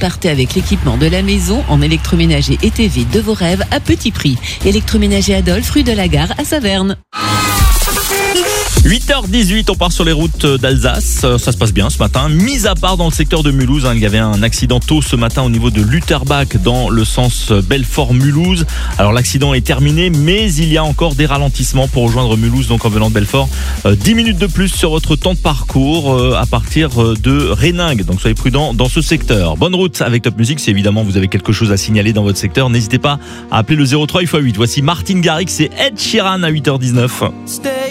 repartez avec l'équipement de la maison en électroménager et TV de vos rêves à petit prix. Électroménager Adolphe, rue de la Gare à Saverne. 8h18, on part sur les routes d'Alsace. Ça se passe bien ce matin, mis à part dans le secteur de Mulhouse. Il y avait un accident tôt ce matin au niveau de Lutterbach dans le sens Belfort-Mulhouse. Alors l'accident est terminé, mais il y a encore des ralentissements pour rejoindre Mulhouse, donc en venant de Belfort. 10 minutes de plus sur votre temps de parcours à partir de Réningue. Donc soyez prudents dans ce secteur. Bonne route avec Top Music. Si évidemment vous avez quelque chose à signaler dans votre secteur, n'hésitez pas à appeler le 03 x 8. Voici Martin Garrix et Ed Sheeran à 8h19.